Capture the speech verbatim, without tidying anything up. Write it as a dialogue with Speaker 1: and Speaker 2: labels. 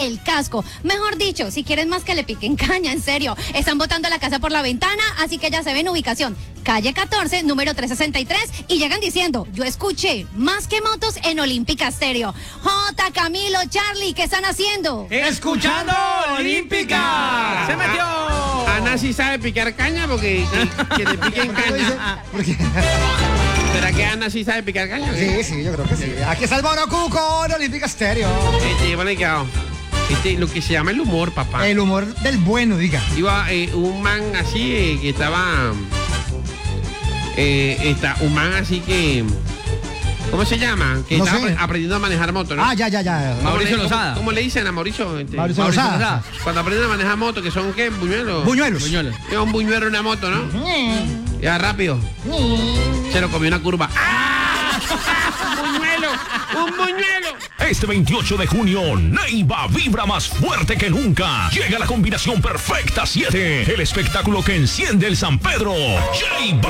Speaker 1: el casco. Mejor dicho, si quieren más que le piquen caña, en serio. Están botando la casa por la ventana, así que ya se ven ubicación. Calle catorce, número trescientos sesenta y tres, y llegan diciendo, yo escuché más que motos en Olímpica Estéreo. J, Camilo, Charlie, ¿qué están haciendo?
Speaker 2: ¡Escuchando Olímpica!
Speaker 3: ¡Se metió!
Speaker 4: Ana sí sabe picar caña porque que, que le piquen caña.
Speaker 5: Porque...
Speaker 4: ¿Será que Ana sí sabe picar caña?
Speaker 5: Sí, sí, yo creo que sí. Aquí está el Mono Cuco en Olímpica Stereo.
Speaker 4: Este, bueno, quedado. Este, lo que se llama el humor, papá.
Speaker 5: El humor del bueno, diga.
Speaker 4: Iba eh, un man así eh, que estaba... Eh, está, un man así que... ¿Cómo se llama? Que
Speaker 5: No
Speaker 4: estaba
Speaker 5: sé.
Speaker 4: aprendiendo a manejar moto, ¿no?
Speaker 5: Ah, ya, ya, ya.
Speaker 4: ¿Cómo
Speaker 3: Mauricio
Speaker 4: le-
Speaker 3: Lozada.
Speaker 4: ¿Cómo, cómo le dicen a Mauricio? Este,
Speaker 5: Mauricio Lozada.
Speaker 4: Cuando aprenden a manejar moto, que son, ¿qué? ¿Buñuelos?
Speaker 5: Buñuelos.
Speaker 3: Buñuelos.
Speaker 4: Es un buñuelo en una moto, ¿no? Ya, rápido. Se lo comió una curva. ¡Ah! ¡Un buñuelo! ¡Un buñuelo!
Speaker 6: Este veintiocho de junio, Neiva vibra más fuerte que nunca. Llega la combinación perfecta siete, el espectáculo que enciende el San Pedro. J